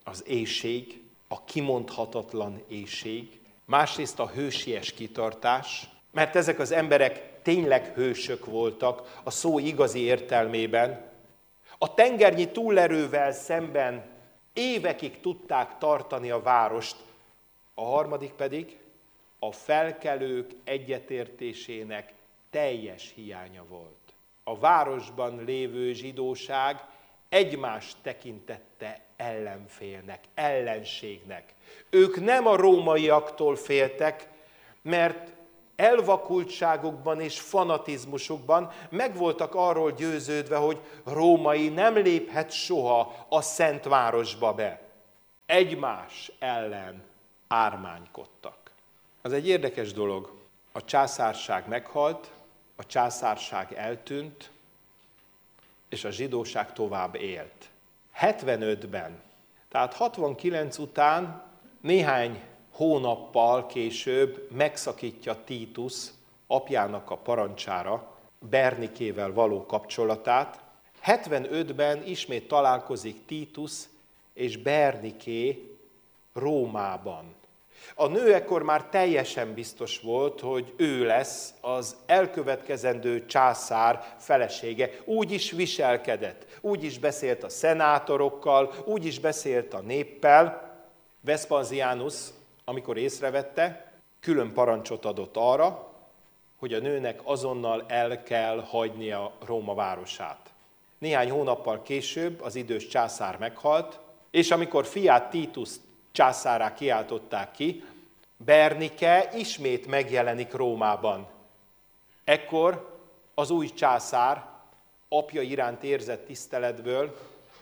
az éhség, a kimondhatatlan éhség, másrészt a hősies kitartás, mert ezek az emberek tényleg hősök voltak a szó igazi értelmében. A tengernyi túlerővel szemben évekig tudták tartani a várost. A harmadik pedig a felkelők egyetértésének teljes hiánya volt. A városban lévő zsidóság egymást tekintette ellenfélnek, ellenségnek. Ők nem a rómaiaktól féltek, mert elvakultságukban és fanatizmusukban meg voltak arról győződve, hogy római nem léphet soha a szent városba be. Egymás ellen ármánykodtak. Az egy érdekes dolog. A császárság meghalt, a császárság eltűnt, és a zsidóság tovább élt. 75-ben, tehát 69 után néhány hónappal később megszakítja Titus apjának a parancsára Bernikével való kapcsolatát. 75-ben ismét találkozik Titus és Berniké Rómában. A nő ekkor már teljesen biztos volt, hogy ő lesz az elkövetkezendő császár felesége. Úgy is viselkedett, úgy is beszélt a szenátorokkal, úgy is beszélt a néppel. Vespasianus, amikor észrevette, külön parancsot adott arra, hogy a nőnek azonnal el kell hagynia Róma városát. Néhány hónappal később az idős császár meghalt, és amikor fiát Titus császárrá kiáltották ki, Bernike ismét megjelenik Rómában. Ekkor az új császár apja iránt érzett tiszteletből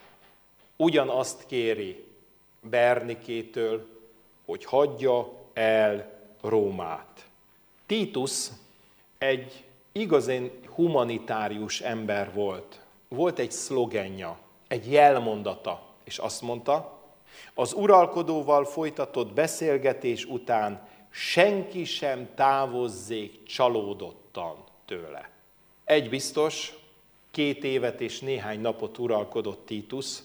ugyanazt kéri Bernikétől, hogy hagyja el Rómát. Titus egy igazán humanitárius ember volt. Volt egy szlogenja, egy jelmondata, és azt mondta, az uralkodóval folytatott beszélgetés után senki sem távozzék csalódottan tőle. Egy biztos, 2 évet és néhány napot uralkodott Titus.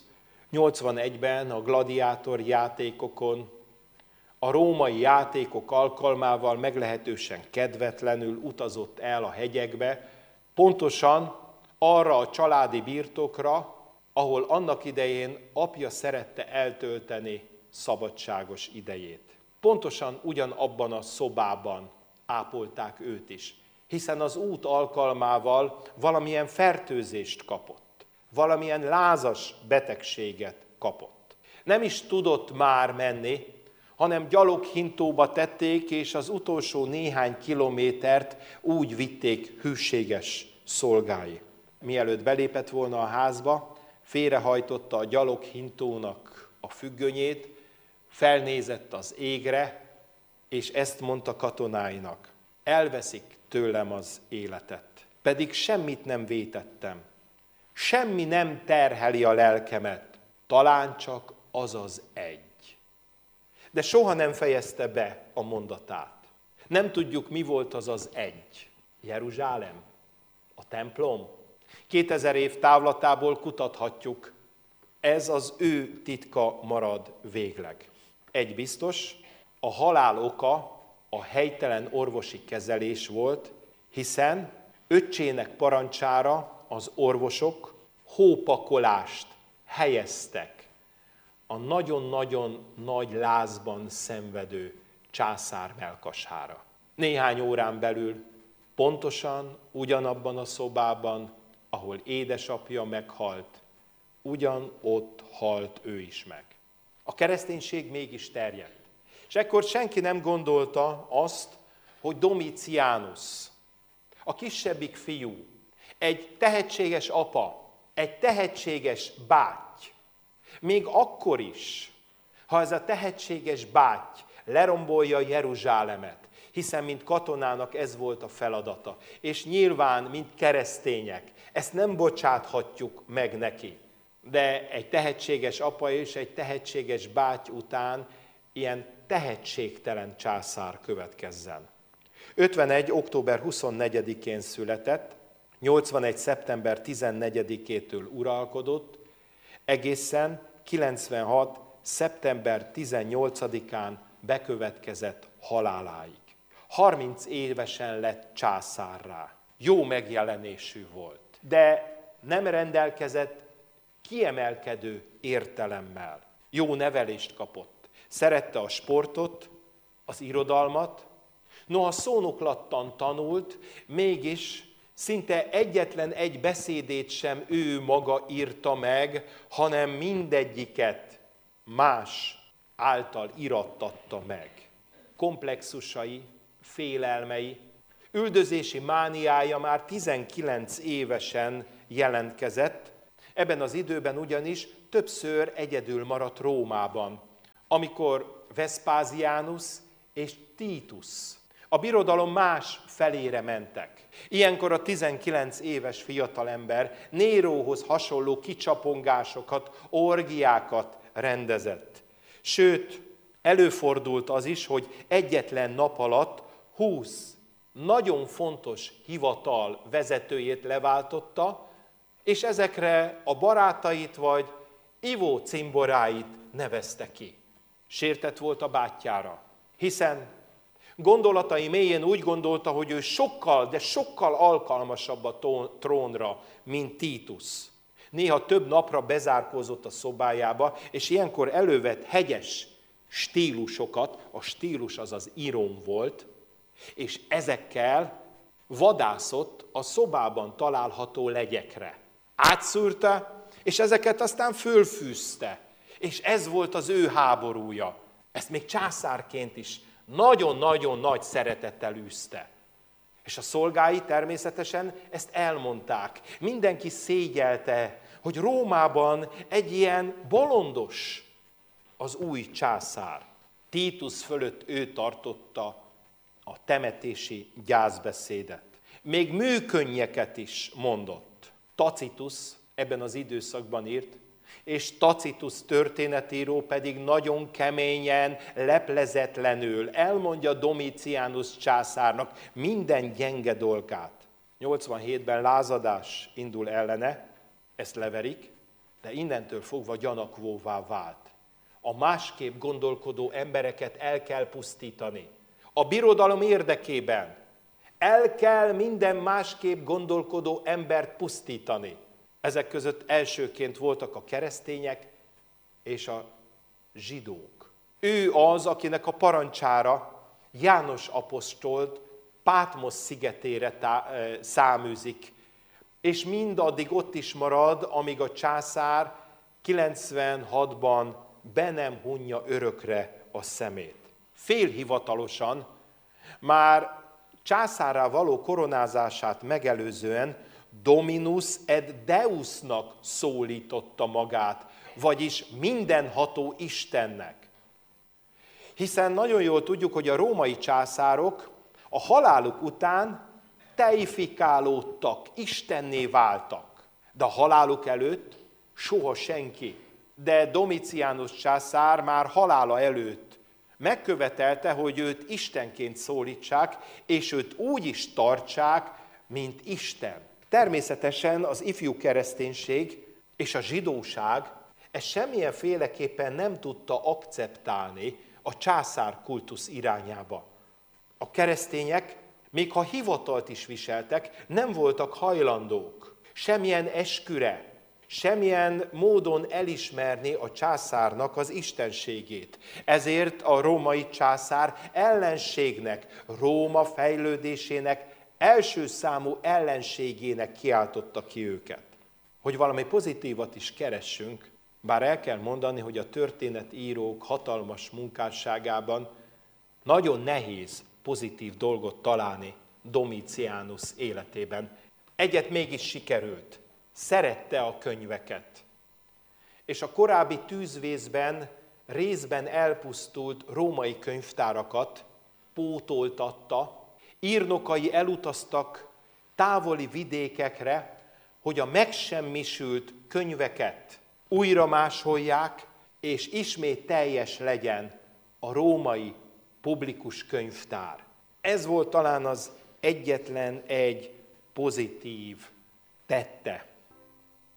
81-ben a gladiátor játékokon, a római játékok alkalmával meglehetősen kedvetlenül utazott el a hegyekbe, pontosan arra a családi birtokra, ahol annak idején apja szerette eltölteni szabadságos idejét. Pontosan ugyanabban a szobában ápolták őt is, hiszen az út alkalmával valamilyen fertőzést kapott, valamilyen lázas betegséget kapott. Nem is tudott már menni, hanem gyaloghintóba tették, és az utolsó néhány kilométert úgy vitték hűséges szolgái. Mielőtt belépett volna a házba, félrehajtotta a gyaloghintónak a függönyét, felnézett az égre, és ezt mondta katonáinak, elveszik tőlem az életet, pedig semmit nem vétettem, semmi nem terheli a lelkemet, talán csak az az egy. De soha nem fejezte be a mondatát. Nem tudjuk, mi volt az az egy. Jeruzsálem? A templom? 2000 év távlatából kutathatjuk, ez az ő titka marad végleg. Egy biztos, a halál oka a helytelen orvosi kezelés volt, hiszen öccsének parancsára az orvosok hópakolást helyeztek a nagyon-nagyon nagy lázban szenvedő császár mellkasára. Néhány órán belül pontosan ugyanabban a szobában, ahol édesapja meghalt, ugyanott halt ő is meg. A kereszténység mégis terjedt. És ekkor senki nem gondolta azt, hogy Domitianus, a kisebbik fiú, egy tehetséges apa, egy tehetséges báty, még akkor is, ha ez a tehetséges báty lerombolja Jeruzsálemet, hiszen mint katonának ez volt a feladata, és nyilván, mint keresztények, ezt nem bocsáthatjuk meg neki. De egy tehetséges apa és egy tehetséges báty után ilyen tehetségtelen császár következzen. 51. október 24-én született, 81. szeptember 14-től uralkodott, egészen 96. szeptember 18-án bekövetkezett haláláig. 30 évesen lett császárrá. Jó megjelenésű volt, de nem rendelkezett kiemelkedő értelemmel. Jó nevelést kapott. Szerette a sportot, az irodalmat, noha szónoklattan tanult, mégis szinte egyetlen egy beszédét sem ő maga írta meg, hanem mindegyiket más által irattatta meg. Komplexusai, félelmei, üldözési mániája már 19 évesen jelentkezett, ebben az időben ugyanis többször egyedül maradt Rómában, amikor Vespasianus és Titus a birodalom más felére mentek. Ilyenkor a 19 éves fiatalember Néróhoz hasonló kicsapongásokat, orgiákat rendezett. Sőt, előfordult az is, hogy egyetlen nap alatt 20 nagyon fontos hivatal vezetőjét leváltotta, és ezekre a barátait vagy ivó cimboráit nevezte ki. Sértett volt a bátyjára, hiszen gondolatai mélyén úgy gondolta, hogy ő sokkal, de sokkal alkalmasabb a trónra, mint Titus. Néha több napra bezárkózott a szobájába, és ilyenkor elővett hegyes stílusokat, a stílus az az íróm volt, és ezekkel vadászott a szobában található legyekre. Átszűrte, és ezeket aztán fölfűzte. És ez volt az ő háborúja. Ezt még császárként is nagyon-nagyon nagy szeretettel űzte. És a szolgái természetesen ezt elmondták. Mindenki szégyelte, hogy Rómában egy ilyen bolondos az új császár. Titus fölött ő tartotta a temetési gyászbeszédet. Még műkönnyeket is mondott. Tacitus ebben az időszakban írt, és Tacitus történetíró pedig nagyon keményen, leplezetlenül elmondja Domitianus császárnak minden gyenge dolgát. 87-ben lázadás indul ellene, ezt leverik, de innentől fogva gyanakvóvá vált. A másképp gondolkodó embereket el kell pusztítani. A birodalom érdekében el kell minden másképp gondolkodó embert pusztítani. Ezek között elsőként voltak a keresztények és a zsidók. Ő az, akinek a parancsára János apostolt Pátmos szigetére száműzik, és mindaddig ott is marad, amíg a császár 96-ban be nem hunja örökre a szemét. Félhivatalosan, már császárrá való koronázását megelőzően Dominus et Deusnak szólította magát, vagyis mindenható Istennek. Hiszen nagyon jól tudjuk, hogy a római császárok a haláluk után teifikálódtak, istenné váltak. De a haláluk előtt soha senki. De Domitianus császár már halála előtt megkövetelte, hogy őt istenként szólítsák, és őt úgy is tartsák, mint Isten. Természetesen az ifjú kereszténység és a zsidóság ezt semmilyen féleképpen nem tudta akceptálni a császár kultusz irányába. A keresztények, még ha hivatalt is viseltek, nem voltak hajlandók semmilyen esküre, semmilyen módon elismerni a császárnak az istenségét. Ezért a római császár ellenségnek, Róma fejlődésének első számú ellenségének kiáltotta ki őket. Hogy valami pozitívat is keressünk, bár el kell mondani, hogy a történetírók hatalmas munkásságában nagyon nehéz pozitív dolgot találni Domitianus életében. Egyet mégis sikerült. Szerette a könyveket. És a korábbi tűzvészben részben elpusztult római könyvtárakat pótoltatta, írnokai elutaztak távoli vidékekre, hogy a megsemmisült könyveket újra másolják, és ismét teljes legyen a római publikus könyvtár. Ez volt talán az egyetlen egy pozitív tette